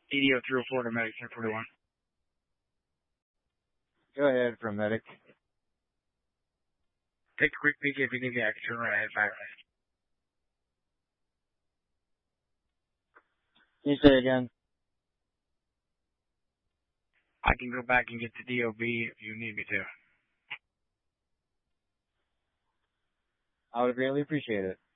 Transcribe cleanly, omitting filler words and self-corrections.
EDO 304 to Medic 1041. Go ahead from Medic. Take a quick peek if you need me. I can turn around and head back. Can you say again? I can go back and get the DOB if you need me to. I would greatly appreciate it.